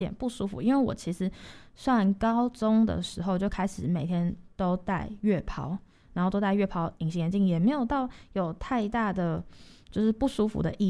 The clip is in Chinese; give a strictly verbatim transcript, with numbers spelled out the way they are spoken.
点不舒服，因为我其实算高中的时候就开始每天都戴月抛，然后都戴月抛隐形眼镜，也没有到有太大的就是不舒服的异